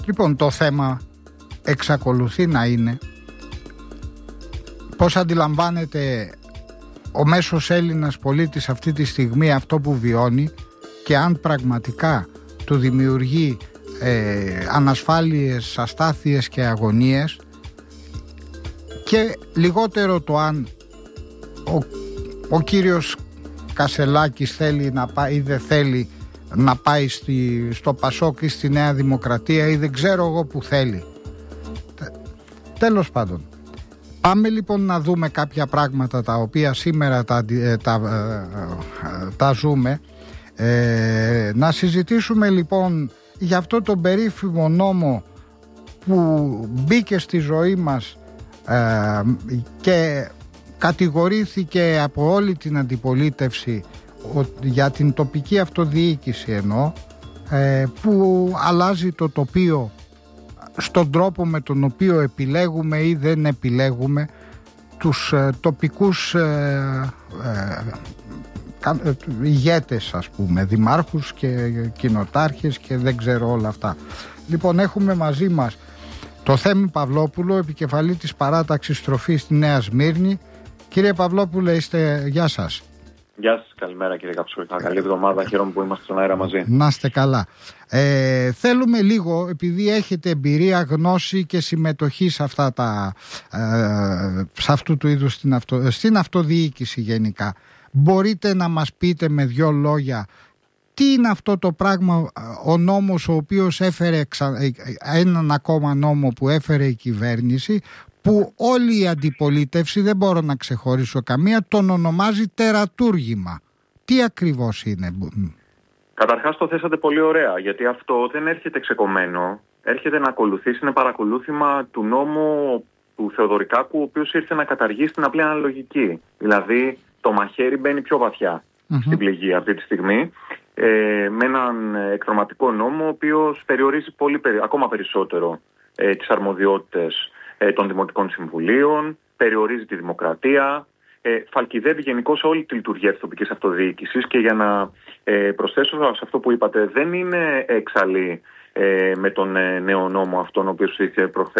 Λοιπόν, το θέμα εξακολουθεί να είναι πώς αντιλαμβάνεται ο μέσος Έλληνας πολίτης αυτή τη στιγμή αυτό που βιώνει και αν πραγματικά του δημιουργεί ανασφάλειες, αστάθειες και αγωνίες, και λιγότερο το αν ο κύριος Κασελάκης θέλει να πάει ή δεν θέλει να πάει στο Πασόκ ή στη Νέα Δημοκρατία ή δεν ξέρω εγώ που θέλει. Τέλος πάντων, πάμε λοιπόν να δούμε κάποια πράγματα τα οποία σήμερα τα ζούμε. Να συζητήσουμε λοιπόν για αυτό το περίφημο νόμο που μπήκε στη ζωή μας και κατηγορήθηκε από όλη την αντιπολίτευση για την τοπική αυτοδιοίκηση, που αλλάζει το τοπίο στον τρόπο με τον οποίο επιλέγουμε ή δεν επιλέγουμε τους τοπικούς ηγέτες, ας πούμε, δημάρχους και κοινοτάρχες και δεν ξέρω όλα αυτά. Λοιπόν, έχουμε μαζί μας το Θέμη Παυλόπουλο, επικεφαλή της παράταξης Τροφή στη Νέα Σμύρνη. Κύριε Παυλόπουλε, γεια σας. Γεια σας, καλημέρα κύριε Καψούριχα. Καλή εβδομάδα, χαίρομαι που είμαστε στον αέρα μαζί. Να είστε καλά. Θέλουμε λίγο, επειδή έχετε εμπειρία, γνώση και συμμετοχή σε αυτά σε αυτού του είδους στην αυτοδιοίκηση γενικά, μπορείτε να μας πείτε με 2 λόγια τι είναι αυτό το πράγμα, ο νόμος ο οποίος έφερε έναν ακόμα νόμο που έφερε η κυβέρνηση, που όλη η αντιπολίτευση, δεν μπορώ να ξεχωρίσω καμία, τον ονομάζει τερατούργημα. Τι ακριβώς είναι? Καταρχάς το θέσατε πολύ ωραία, γιατί αυτό δεν έρχεται ξεκομμένο, έρχεται να ακολουθήσει, είναι παρακολούθημα του νόμου του Θεοδωρικάκου, ο οποίος ήρθε να καταργήσει την απλή αναλογική. Δηλαδή το μαχαίρι μπαίνει πιο βαθιά στην πληγή αυτή τη στιγμή, με έναν εκδροματικό νόμο ο οποίος περιορίζει ακόμα περισσότερο τις αρμοδιότητες των Δημοτικών Συμβουλίων, περιορίζει τη δημοκρατία, φαλκιδεύει γενικώς όλη τη λειτουργία της τοπικής αυτοδιοίκησης. Και για να προσθέσω σε αυτό που είπατε, δεν είναι έξαλλη με τον νέο νόμο αυτόν ο οποίος ήρθε προχθές